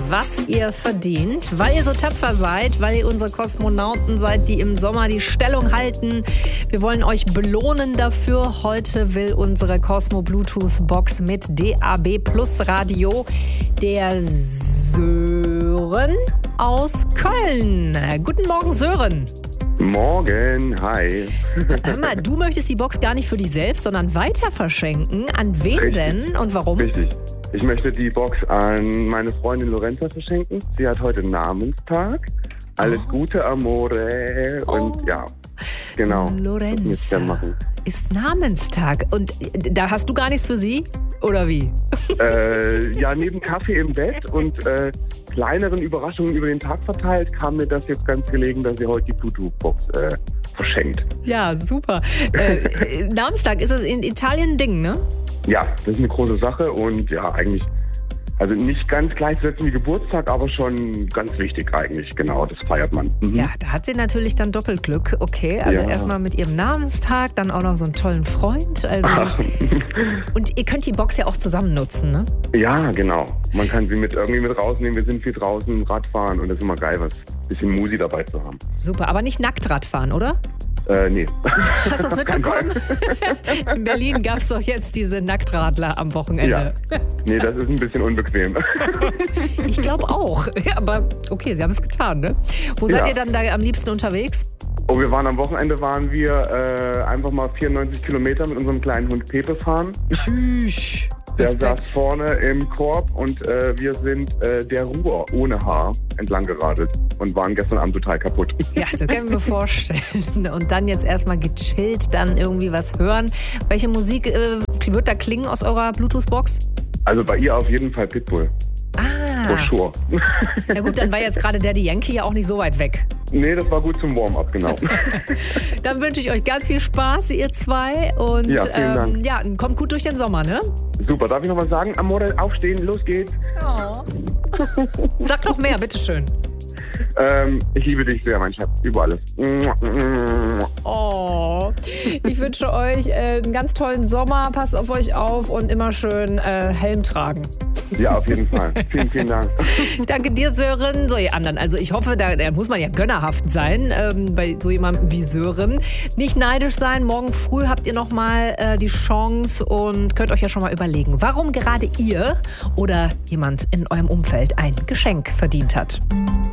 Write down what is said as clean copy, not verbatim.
was ihr verdient, weil ihr so tapfer seid, weil ihr unsere Kosmonauten seid, die im Sommer die Stellung halten. Wir wollen euch belohnen dafür. Heute will unsere Cosmo Bluetooth Box mit DAB Plus Radio der Sören aus Köln. Guten Morgen, Sören. Morgen, hi. Hör mal, du möchtest die Box gar nicht für dich selbst, sondern weiter verschenken. An wen Richtig. denn und warum? Richtig. Ich möchte die Box an meine Freundin Lorenza verschenken. Sie hat heute Namenstag. Alles Gute, Amore. Und ja, genau. Lorenza das möchte ich gerne machen. ist Namenstag. Und da hast du gar nichts für sie? Oder wie? Ja, neben Kaffee im Bett und kleineren Überraschungen über den Tag verteilt, kam mir das jetzt ganz gelegen, dass sie heute die Bluetooth-Box verschenkt. Ja, super. Namenstag, ist das in Italien ein Ding, ne? Ja, das ist eine große Sache und ja, eigentlich, also nicht ganz gleichsetzen wie Geburtstag, aber schon ganz wichtig eigentlich, genau, das feiert man. Mhm. Ja, da hat sie natürlich dann Doppelglück. Okay, also Ja. erstmal mit ihrem Namenstag, dann auch noch so einen tollen Freund. Also und ihr könnt die Box ja auch zusammen nutzen, ne? Ja, genau. Man kann sie irgendwie mit rausnehmen, wir sind viel draußen, Radfahren und das ist immer geil, was bisschen Musi dabei zu haben. Super, aber nicht nackt Radfahren, oder? Nee. Hast du das mitbekommen? In Berlin gab es doch jetzt diese Nacktradler am Wochenende. Ja. Nee, das ist ein bisschen unbequem. Ich glaube auch. Ja, aber okay, sie haben es getan, ne? Wo seid Ja. ihr dann da am liebsten unterwegs? Oh, am Wochenende waren wir einfach mal 94 Kilometer mit unserem kleinen Hund Pepe fahren. Tschüss. Der saß Respekt. vorne im Korb und wir sind der Ruhr ohne Haar entlang geradelt und waren gestern Abend total kaputt. Ja, das kann ich mir vorstellen. Und dann jetzt erstmal gechillt, dann irgendwie was hören. Welche Musik wird da klingen aus eurer Bluetooth-Box? Also bei ihr auf jeden Fall Pitbull. For sure. Na gut, dann war jetzt gerade Daddy Yankee ja auch nicht so weit weg. Nee, das war gut zum Warm-up, genau. Dann wünsche ich euch ganz viel Spaß, ihr zwei. Und Ja, vielen Dank. ja, kommt gut durch den Sommer, ne? Super, darf ich noch was sagen? Amore, aufstehen, los geht's. Oh. Sag noch mehr, bitteschön. Ich liebe dich sehr, mein Schatz, über alles. Oh, ich wünsche euch einen ganz tollen Sommer. Passt auf euch auf und immer schön Helm tragen. Ja, auf jeden Fall. Vielen, vielen Dank. Ich danke dir, Sören. So, ihr anderen. Also ich hoffe, da muss man ja gönnerhaft sein bei so jemandem wie Sören. Nicht neidisch sein. Morgen früh habt ihr nochmal die Chance und könnt euch ja schon mal überlegen, warum gerade ihr oder jemand in eurem Umfeld ein Geschenk verdient hat.